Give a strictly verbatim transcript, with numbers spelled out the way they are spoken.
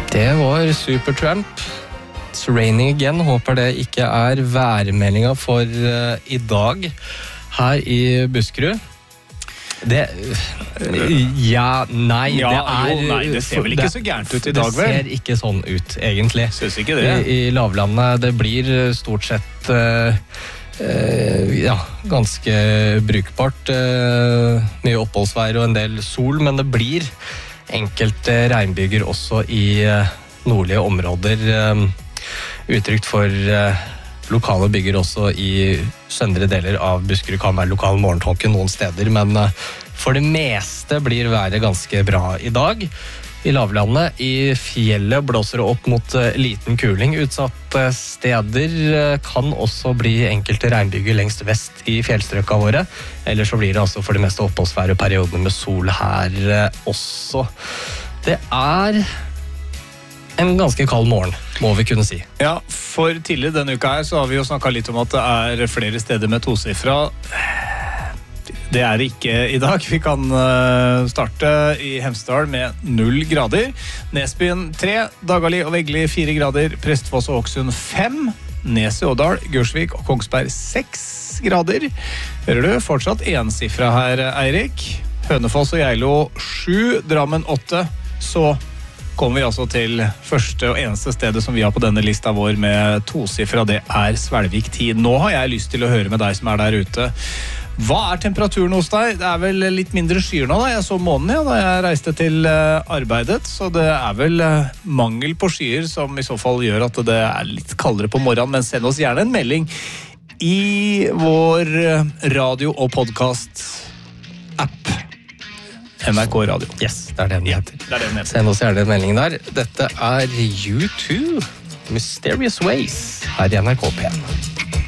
Det var Supertramp. It's raining again. Håper det ikke er værmeldinga for uh, i dag her i Buskerud. Det Ja, nei, ja, det er jo, nei, det ser vel ikke det, så gærent ut i dag, vel? Det ser ikke sånn ut, egentlig. Synes ikke det. I, i lavlandet, det blir stort sett uh, uh, ja, ganske brukbart. Uh, mye oppholdsvær og en del sol, men det blir enkelte regnbyger også i uh, nordlige områder. Uh, uttrykt for uh, lokale bygger også i søndre deler av Buskerud. Kan være lokal morgentåke noen steder, men uh, for det meste blir været ganske bra i dag. I lavlandet, i fjellet blåser det opp mot uh, liten kuling. Utsatte steder uh, kan også bli enkelte regnbyger lengst vest i fjellstrøkene våre. Eller så blir det altså for det meste oppholdsvær og perioder med sol her uh, også. Det er en ganske kald morgen, må vi kunne si. Ja, for tidligere denne uka her så har vi jo snakket litt om at det er flere steder med tosifra. Det er det ikke i dag. Vi kan starte i Hemsedal med null grader. Nesbyen tre, Dagali og Veggli fire grader, Prestfoss og Åksund fem, Nes i Ådal, Gursvik og Kongsberg seks grader. Hører du? Fortsatt ensifra her, Eirik. Hønefoss og Geilo sju, Drammen åtte, så kommer vi altså til første og eneste stedet som vi har på denne lista vår med tosifra, det er Svelvik ti. Nå har jeg lyst til å høre med deg som er der ute. Hva er temperaturen hos deg? Det er vel litt mindre skyer nå da. Jeg så månen ja, da jeg reiste til arbeidet, så det er vel mangel på skyer som i så fall gjør at det er litt kaldere på morgenen, men send oss gjerne en melding i vår radio- og podcast-app. N R K Radio. Yes, det er det den heter. Ja, det er det den heter. Send oss gjerne en melding der. Dette er U to, Mysterious Ways, her i N R K P en.